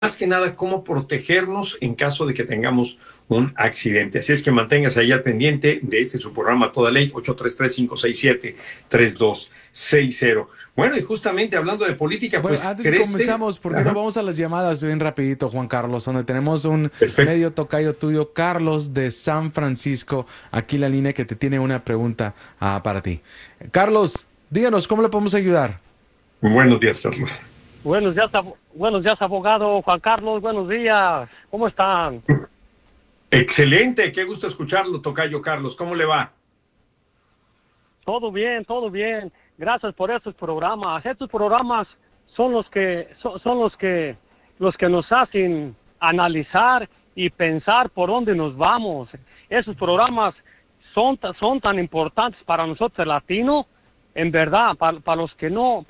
más que nada cómo protegernos en caso de que tengamos un accidente. Así es que manténgase ahí al pendiente de su programa Toda Ley, 833-567-3260. Bueno, y justamente hablando de política, Bueno, pues antes que comenzamos, ¿por qué no vamos a las llamadas bien rapidito, Juan Carlos? Donde tenemos un medio tocayo tuyo, Carlos de San Francisco, aquí en la línea que te tiene una pregunta para ti. Carlos, díganos, ¿cómo le podemos ayudar? Buenos días, Carlos. Buenos días, abogado Juan Carlos, buenos días. ¿Cómo están? Excelente, qué gusto escucharlo, tocayo Carlos. ¿Cómo le va? Todo bien, todo bien. Gracias por estos programas. Estos programas son los que nos hacen analizar y pensar por dónde nos vamos. Esos programas son tan importantes para nosotros latinos, en verdad, para los que no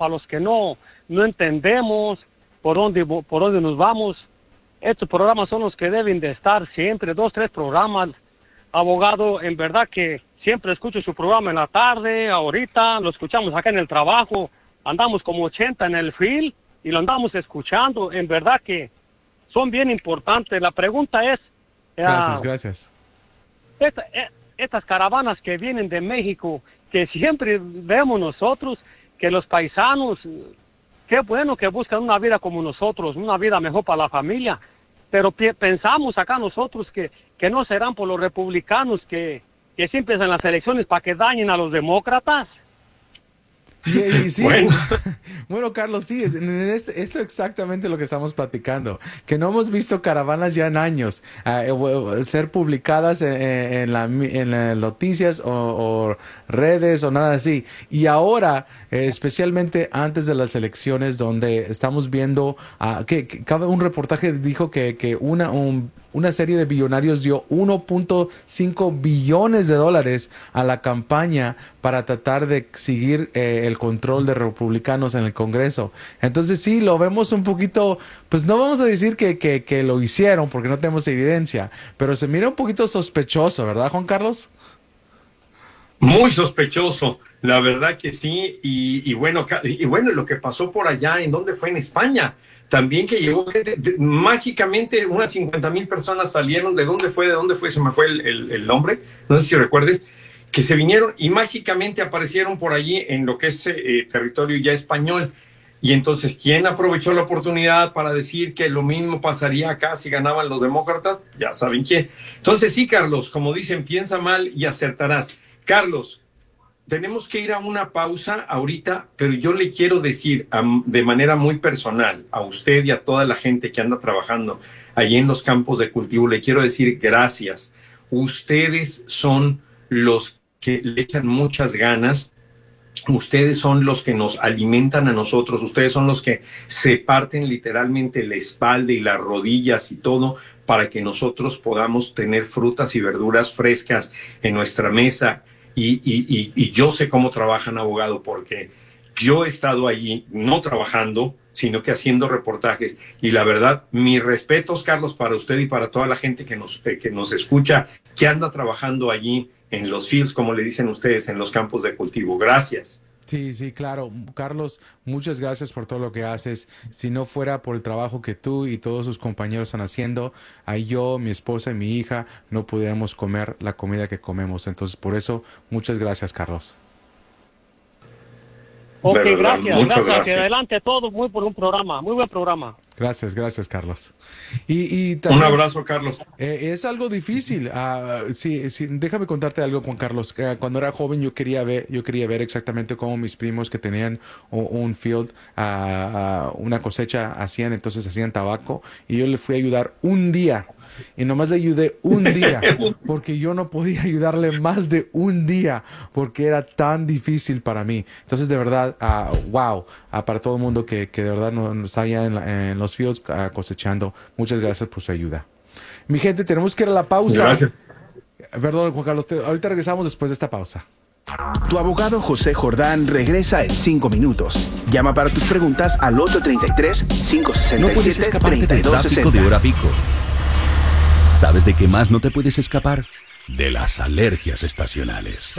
entendemos por dónde nos vamos. Estos programas son los que deben de estar siempre, 2, 3 programas. Abogado, en verdad que siempre escucho su programa en la tarde, ahorita lo escuchamos acá en el trabajo, andamos como 80 en el field y lo andamos escuchando, en verdad que son bien importantes. La pregunta es... Gracias. Estas caravanas que vienen de México, que siempre vemos nosotros, que los paisanos, qué bueno que buscan una vida como nosotros, una vida mejor para la familia, pero pensamos acá nosotros que no serán por los republicanos que siempre en las elecciones para que dañen a los demócratas. Y sí, bueno, Carlos, sí, eso es exactamente lo que estamos platicando, que no hemos visto caravanas ya en años ser publicadas en las noticias o redes o nada así, y ahora, especialmente antes de las elecciones, donde estamos viendo que cada un reportaje dijo que una serie de billonarios dio $1.5 billones a la campaña para tratar de seguir el control de republicanos en el Congreso. Entonces sí, lo vemos un poquito, pues no vamos a decir que lo hicieron porque no tenemos evidencia, pero se mira un poquito sospechoso, ¿verdad, Juan Carlos? Muy sospechoso, la verdad que sí, y bueno, lo que pasó por allá, ¿en dónde fue? En España. También que llegó gente, mágicamente unas 50,000 personas salieron. ¿De dónde fue? Se me fue el nombre, no sé si recuerdes, que se vinieron y mágicamente aparecieron por allí en lo que es territorio ya español. Y entonces, ¿quién aprovechó la oportunidad para decir que lo mismo pasaría acá si ganaban los demócratas? Ya saben quién. Entonces sí, Carlos, como dicen, piensa mal y acertarás. Carlos, tenemos que ir a una pausa ahorita, pero yo le quiero decir de manera muy personal a usted y a toda la gente que anda trabajando allí en los campos de cultivo, le quiero decir gracias. Ustedes son los que le echan muchas ganas, ustedes son los que nos alimentan a nosotros, ustedes son los que se parten literalmente la espalda y las rodillas y todo para que nosotros podamos tener frutas y verduras frescas en nuestra mesa. Y yo sé cómo trabajan, abogado, porque yo he estado allí no trabajando, sino que haciendo reportajes. Y la verdad, mis respetos, Carlos, para usted y para toda la gente que nos escucha, que anda trabajando allí en los fields, como le dicen ustedes, en los campos de cultivo. Gracias. Sí, claro. Carlos, muchas gracias por todo lo que haces. Si no fuera por el trabajo que tú y todos sus compañeros están haciendo, ahí yo, mi esposa y mi hija no pudiéramos comer la comida que comemos. Entonces, por eso, muchas gracias, Carlos. Ok, gracias. Adelante todo, muy buen programa. Gracias, Carlos. Y también, un abrazo, Carlos. Es algo difícil. Sí, déjame contarte algo, Juan Carlos. Cuando era joven yo quería ver exactamente cómo mis primos que tenían un field, una cosecha hacían, entonces hacían tabaco, y yo le fui a ayudar un día. Y nomás le ayudé un día, porque yo no podía ayudarle más de un día, porque era tan difícil para mí. Entonces, de verdad, wow, para todo el mundo que de verdad nos está allá en los fields cosechando, muchas gracias por su ayuda. Mi gente, tenemos que ir a la pausa. Gracias. Perdón, Juan Carlos, ahorita regresamos después de esta pausa. Tu abogado José Jordán regresa en 5 minutos. Llama para tus preguntas al 833-567-3260. No puedes escaparte del tráfico de hora pico. ¿Sabes de qué más no te puedes escapar? De las alergias estacionales.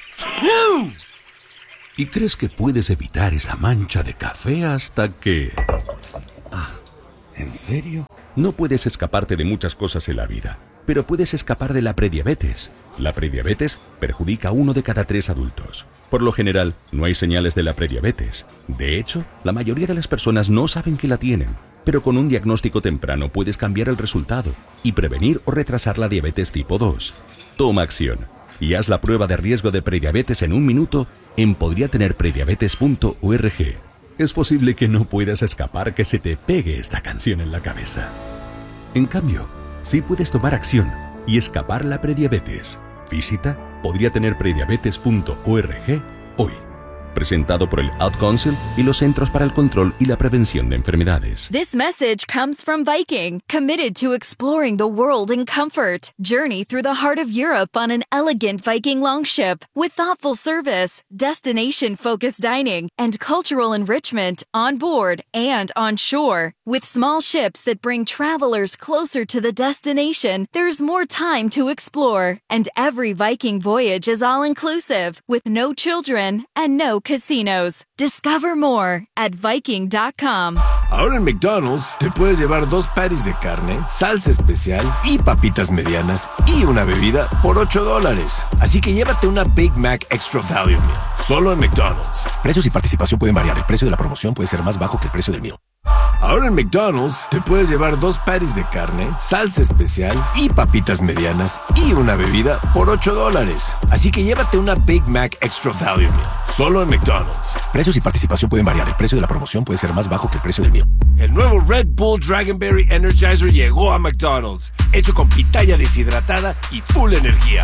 Y crees que puedes evitar esa mancha de café hasta que... ¿En serio? No puedes escaparte de muchas cosas en la vida, pero puedes escapar de la prediabetes. La prediabetes perjudica a 1 de cada 3 adultos. Por lo general, no hay señales de la prediabetes. De hecho, la mayoría de las personas no saben que la tienen. Pero con un diagnóstico temprano puedes cambiar el resultado y prevenir o retrasar la diabetes tipo 2. Toma acción y haz la prueba de riesgo de prediabetes en 1 minuto en podriatenerprediabetes.org. Es posible que no puedas escapar que se te pegue esta canción en la cabeza. En cambio, sí puedes tomar acción y escapar la prediabetes. Visita podriatenerprediabetes.org hoy. Presentado por el Ad Council y los Centros para el Control y la Prevención de Enfermedades. This message comes from Viking, committed to exploring the world in comfort. Journey through the heart of Europe on an elegant Viking longship with thoughtful service, destination-focused dining, and cultural enrichment on board and on shore. With small ships that bring travelers closer to the destination, there's more time to explore. And every Viking voyage is all-inclusive, with no children and no casinos. Discover more at Viking.com. Ahora en McDonald's te puedes llevar 2 patties de carne, salsa especial y papitas medianas y una bebida por $8. Así que llévate una Big Mac Extra Value Meal, solo en McDonald's. Precios y participación pueden variar. El precio de la promoción puede ser más bajo que el precio del meal. Ahora en McDonald's te puedes llevar 2 patties de carne, salsa especial y papitas medianas y una bebida por $8. Así que llévate una Big Mac Extra Value Meal, solo en McDonald's. Precios y participación pueden variar. El precio de la promoción puede ser más bajo que el precio del meal. El nuevo Red Bull Dragonberry Energizer llegó a McDonald's, hecho con pitaya deshidratada y full energía.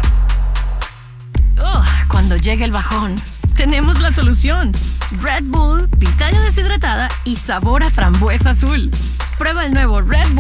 Cuando llegue el bajón, tenemos la solución. Red Bull, pitaya deshidratada y sabor a frambuesa azul. Prueba el nuevo Red Bull